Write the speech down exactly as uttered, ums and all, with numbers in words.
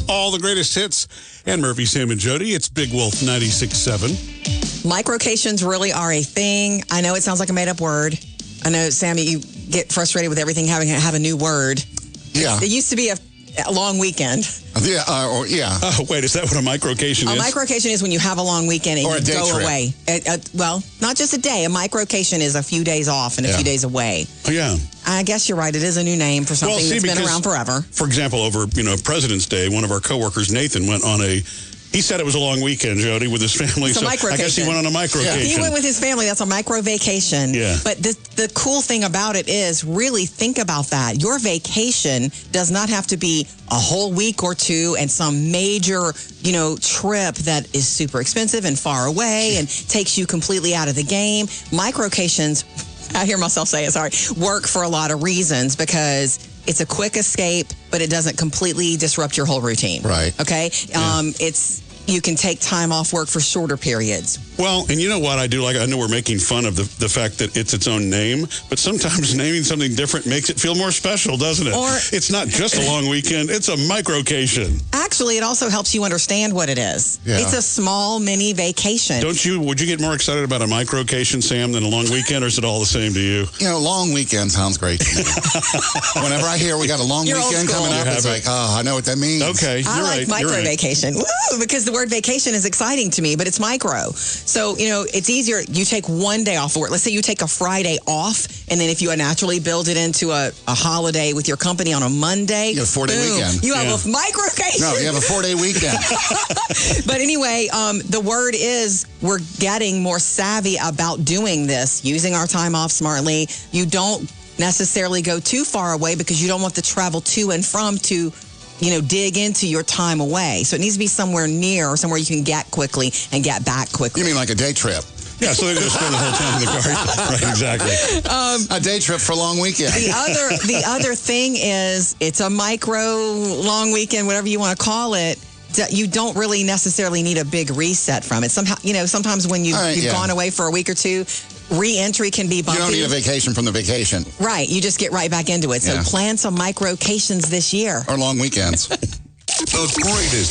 all the greatest hits. And Murphy, Sam, and Jody, it's Big Wolf ninety-six point seven. Microcations really are a thing. I know it sounds like a made-up word. I know, Sammy, you get frustrated with everything having have a new word. Yeah. It used to be a, a long weekend. Yeah. Uh, or, yeah. Oh, wait, is that what a microcation A is? microcation is when you have a long weekend and Or you a day go trip. away. Uh, uh, well, not just a day. A microcation is a few days off and a Yeah. few days away. Oh, yeah. I guess you're right. It is a new name for something Well, see, that's been because- around forever. For example, over, you know, President's Day, one of our coworkers, Nathan, went on a, he said it was a long weekend, Jody, with his family. It's a so I guess he microcation. went on a microcation. He went with his family. That's a micro vacation. Yeah. But the, the cool thing about it is really think about that. Your vacation does not have to be a whole week or two and some major, you know, trip that is super expensive and far away and takes you completely out of the game. Microcations, I hear myself say it, sorry, work for a lot of reasons because it's a quick escape, but it doesn't completely disrupt your whole routine. Right. Okay? Um, it's you can take time off work for shorter periods. Well, and you know what I do like? I know we're making fun of the, the fact that it's its own name, but sometimes naming something different makes it feel more special, doesn't it? Or- it's not just a long weekend, it's a microcation. Actually, it also helps you understand what it is. Yeah. It's a small mini vacation. Don't you, would you get more excited about a microcation, Sam, than a long weekend, or is it all the same to you? You know, long weekend sounds great to me. Whenever I hear we got a long You're old weekend school. coming up, You it's have like, it. oh, I know what that means. Okay, I you're like right. micro you're right. vacation. Woo, because the word vacation is exciting to me, but it's micro. So, you know, it's easier. You take one day off of work. Let's say you take a Friday off, and then if you naturally build it into a, a holiday with your company on a Monday, You have a four-day boom, weekend. You Yeah. have a microcation. No, you have a four-day weekend. But anyway, um, the word is we're getting more savvy about doing this, using our time off smartly. You don't necessarily go too far away because you don't want to travel to and from to, you know, dig into your time away. So it needs to be somewhere near or somewhere you can get quickly and get back quickly. You mean like a day trip? Yeah, so they just spend the whole time in the car. Right, exactly. A day trip for a long weekend. The other, the other thing is it's a micro long weekend, whatever you want to call it. D- You don't really necessarily need a big reset from it. Somehow, you know, sometimes when you, All right, you've yeah. gone away for a week or two, re-entry can be You bumpy. don't need a vacation from the vacation Right, you just get right back into it. So Yeah. plan some microcations this year. or long weekends. The greatest